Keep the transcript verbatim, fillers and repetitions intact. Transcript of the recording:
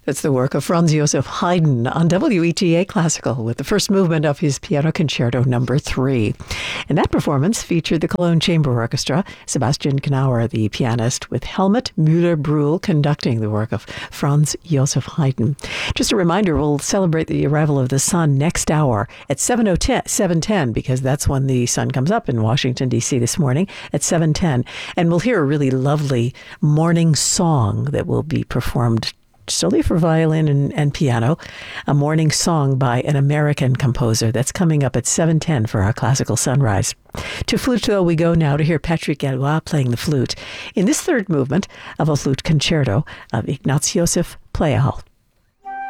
That's the work of Franz Joseph Haydn on W E T A Classical with the first movement of his Piano Concerto Number Three. And that performance featured the Cologne Chamber Orchestra, Sebastian Knauer, the pianist, with Helmut Müller-Brühl conducting the work of Franz Joseph Haydn. Just a reminder, we'll celebrate the arrival of the sun next hour at seven ten, because that's when the sun comes up in Washington, D C this morning at seven ten. And we'll hear a really lovely morning song that will be performed solely for violin and, and piano, a morning song by an American composer. That's coming up at seven ten for our Classical Sunrise. To Fluteville we go now to hear Patrick Gallois playing the flute in this third movement of a flute concerto of Ignaz Joseph Pleyel.